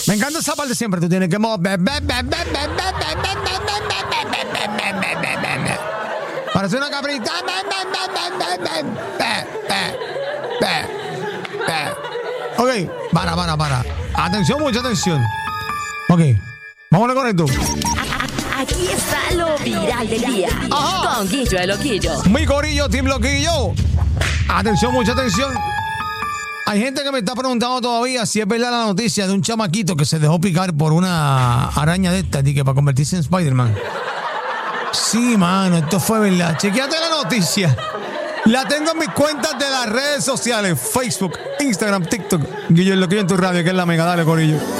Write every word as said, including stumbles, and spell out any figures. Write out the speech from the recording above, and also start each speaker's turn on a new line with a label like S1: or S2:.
S1: Me encanta esa parte siempre. Tú tienes que mover. Parece una cabrita. Ok, para, para, para. Atención, mucha atención. Ok, vámonos con esto.
S2: Aquí está lo viral del día.
S1: Ajá.
S2: Con Guillo el Loquillo.
S1: Mi corillo, Team Loquillo. Atención, mucha atención. Hay gente que me está preguntando todavía si es verdad la noticia de un chamaquito que se dejó picar por una araña de estas y que para convertirse en Spider-Man. Sí, mano, esto fue verdad. Chequéate la noticia. La tengo en mis cuentas de las redes sociales: Facebook, Instagram, TikTok. Guillo el Loquillo en tu radio, que es la mega. Dale, corillo.